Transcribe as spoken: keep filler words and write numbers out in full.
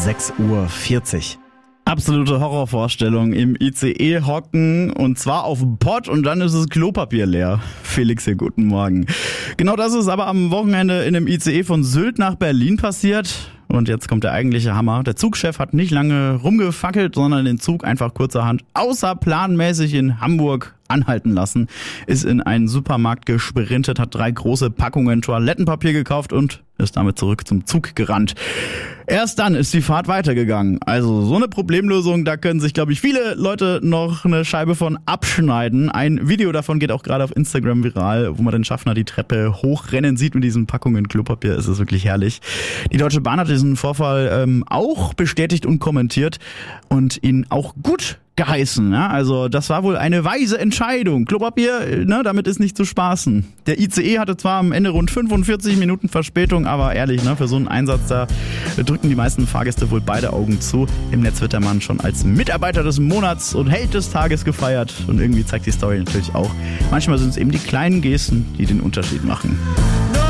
sechs Uhr vierzig. Absolute Horrorvorstellung, im I C E hocken und zwar auf dem Pott und dann ist das Klopapier leer. Felix hier, guten Morgen. Genau das ist aber am Wochenende in dem I C E von Sylt nach Berlin passiert. Und jetzt kommt der eigentliche Hammer. Der Zugchef hat nicht lange rumgefackelt, sondern den Zug einfach kurzerhand außerplanmäßig in Hamburg anhalten lassen. Ist in einen Supermarkt gesprintet, hat drei große Packungen Toilettenpapier gekauft und ist damit zurück zum Zug gerannt. Erst dann ist die Fahrt weitergegangen. Also so eine Problemlösung, da können sich, glaube ich, viele Leute noch eine Scheibe von abschneiden. Ein Video davon geht auch gerade auf Instagram viral, wo man den Schaffner die Treppe hochrennen sieht mit diesen Packungen Klopapier. Es ist wirklich herrlich. Die Deutsche Bahn hat diesen Vorfall ähm, auch bestätigt und kommentiert und ihn auch gut geheißen. Ja? Also das war wohl eine weise Entscheidung. Klopapier, ne, damit ist nicht zu spaßen. Der I C E hatte zwar am Ende rund fünfundvierzig Minuten Verspätung, aber ehrlich, ne, für so einen Einsatz, da drücken die meisten Fahrgäste wohl beide Augen zu. Im Netz wird der Mann schon als Mitarbeiter des Monats und Held des Tages gefeiert. Und irgendwie zeigt die Story natürlich auch, manchmal sind es eben die kleinen Gesten, die den Unterschied machen.